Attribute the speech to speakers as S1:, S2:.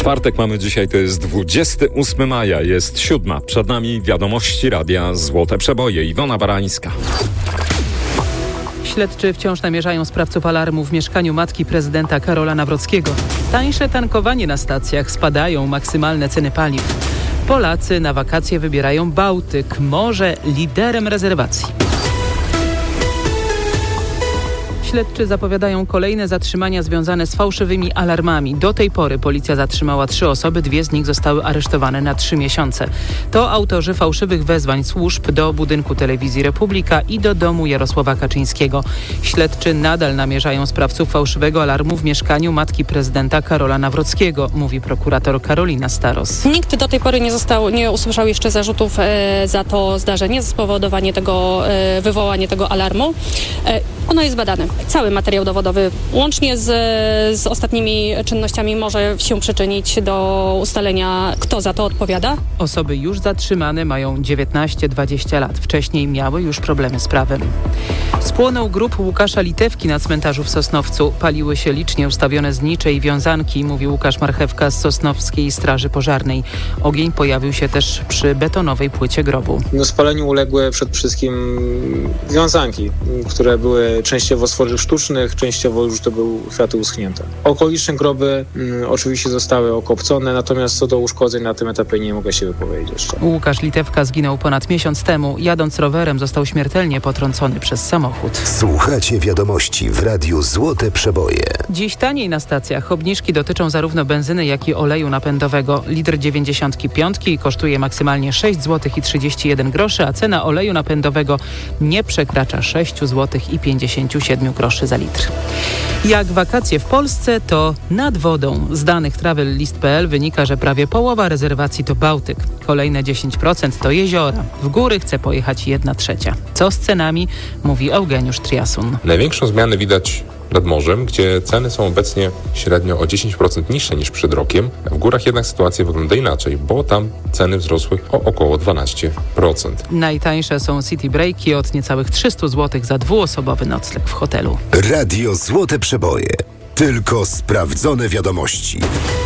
S1: Czwartek mamy dzisiaj, to jest 28 maja, jest 7. Przed nami wiadomości Radia Złote Przeboje. Iwona Barańska.
S2: Śledczy wciąż namierzają sprawców alarmu w mieszkaniu matki prezydenta Karola Nawrockiego. Tańsze tankowanie na stacjach, spadają maksymalne ceny paliw. Polacy na wakacje wybierają Bałtyk, morze liderem rezerwacji. Śledczy zapowiadają kolejne zatrzymania związane z fałszywymi alarmami. Do tej pory policja zatrzymała 3 osoby, 2 z nich zostały aresztowane na 3 miesiące. To autorzy fałszywych wezwań służb do budynku Telewizji Republika i do domu Jarosława Kaczyńskiego. Śledczy nadal namierzają sprawców fałszywego alarmu w mieszkaniu matki prezydenta Karola Nawrockiego, mówi prokurator Karolina Staros.
S3: Nikt do tej pory nie usłyszał jeszcze zarzutów za to zdarzenie, za spowodowanie tego, wywołanie tego alarmu. Ono jest badane. Cały materiał dowodowy, łącznie z ostatnimi czynnościami, może się przyczynić do ustalenia, kto za to odpowiada.
S2: Osoby już zatrzymane mają 19-20 lat. Wcześniej miały już problemy z prawem. Spłonął grób Łukasza Litewki na cmentarzu w Sosnowcu. Paliły się licznie ustawione znicze i wiązanki, mówi Łukasz Marchewka z Sosnowskiej Straży Pożarnej. Ogień pojawił się też przy betonowej płycie grobu.
S4: Spaleniu uległy przede wszystkim wiązanki, które były częściowo z tworzyw sztucznych, częściowo już to były kwiaty uschnięte. Okoliczne groby oczywiście zostały okopcone, natomiast co do uszkodzeń na tym etapie nie mogę się wypowiedzieć jeszcze.
S2: Łukasz Litewka zginął ponad miesiąc temu. Jadąc rowerem został śmiertelnie potrącony przez samochód.
S5: Słuchacie wiadomości w Radiu Złote Przeboje.
S2: Dziś taniej na stacjach. Obniżki dotyczą zarówno benzyny, jak i oleju napędowego. Litr 95 kosztuje maksymalnie 6 zł i 31 groszy, a cena oleju napędowego nie przekracza 6 zł i 57 groszy za litr. Jak wakacje w Polsce, to nad wodą. Z danych travellist.pl wynika, że prawie połowa rezerwacji to Bałtyk. Kolejne 10% to jeziora. W góry chce pojechać 1/3. Co z cenami, mówi Eugeniusz Triasun.
S6: Największą zmianę widać nad morzem, gdzie ceny są obecnie średnio o 10% niższe niż przed rokiem. W górach jednak sytuacja wygląda inaczej, bo tam ceny wzrosły o około 12%.
S2: Najtańsze są city breaki od niecałych 300 zł za dwuosobowy nocleg w hotelu.
S5: Radio Złote Przeboje. Tylko sprawdzone wiadomości.